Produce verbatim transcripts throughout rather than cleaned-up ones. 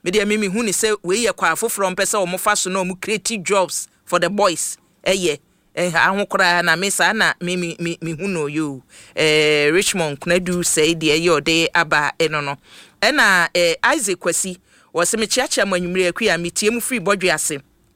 me dey me hu ni say we ye kwa afoforo mpese o mo fa so na o mo create jobs for the boys eye eh ahokora na me sa na me me me hu no yo eh Richmond Kunadu say de ye ode aba eno no e na eh Isaac Kwasi wo se me chiacha manwumire akua metie mu free bodwe ase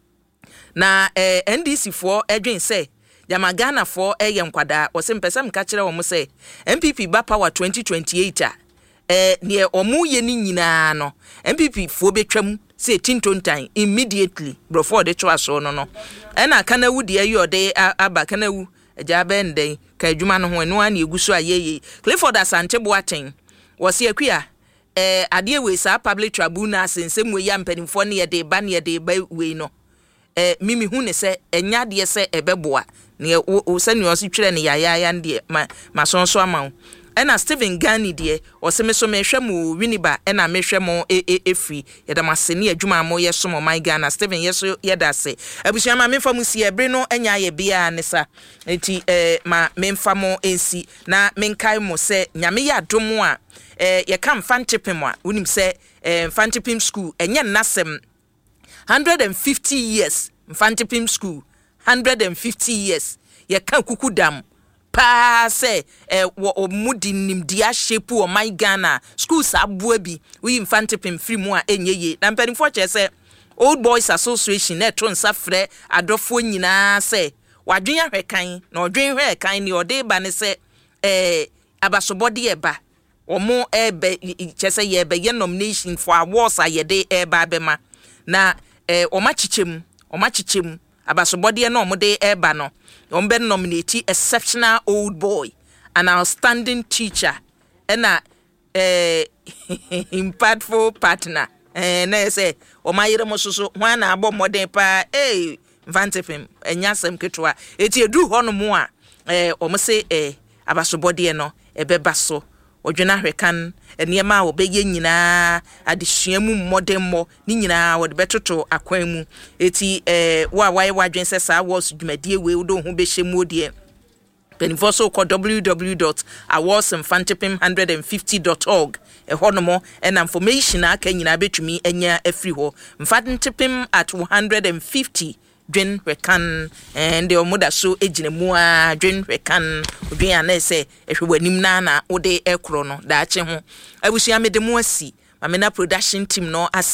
na eh N D C for edwin say Yama Ghana for eye nkwada wo se mpese mka kire wo mo say M P P ba power twenty twenty-eight a eh ne omu ye ni nyina no M P P fo betwam say tintontan immediately before the choice no no ena Kanawu de ayo de aba Kanawu agya benden ka adwuma no ho eno an eguso ayeye Clifford Asante Boaten wo se akua eh ade we sa public tribunal sensem we ya mpanimfo ne ye de ba ne ye de ba we no eh mimi hu ne se enya de se ebeboa ne o se ne o se twere ne yaya ya de ma masonso ama ena Stephen Gani de o se me so me hwɛ mu Winiba ena me hwɛ mu efri yeda maseni adwuma mo ye so mo my Ghana Stephen yeso yeda se abusua ma memfa mu si ebre no enya ye bia ne sa enti eh ma memfa mo ensi na menkai mo se nyame ya domo a eh ye kam fantipim a unim se eh fantipim school enye nasem one hundred fifty years fantipim school one hundred fifty years ye kan kukudam pa se eh wo mudi nimdia shape o my Ghana schools abua bi we infantipim free mu a enyeye na mpanimfo che se Old Boys Association na to nsa frɛ adofo nyina se wadwen ahwekan na odwen hwe kan ni ode ba ne se eh abasobode eba omo ebe che se ye be ye nomination for awards ayede eba bema na eh omachichem omachichem abasobode na omode eba no ombe nominate exceptional old boy an outstanding teacher and a eh impactful partner eh na say o mayire mo soso hwan na abo modern pa eh vantepim enya sem ketwa eti edu ho no mo a eh o mo say eh abasobode no ebeba so odwena hwekan eniema wo beye nyina adesua mu modern mo ni nyina wo de betoto akwan mu eti eh wa wai wadwen sesa awards dwumadie we wo ho be hyemu odie penfoso ko w w w dot awards infantipim one hundred fifty dot org e honomo en information aka nyina betumi enya afri ho infantipim at one hundred fifty dwen rekan and the omoda so ejine mu a dwen rekan odwen ana se ehwewanim na na ode ekro no da ache ho abusua mede mu asi mamena production team no as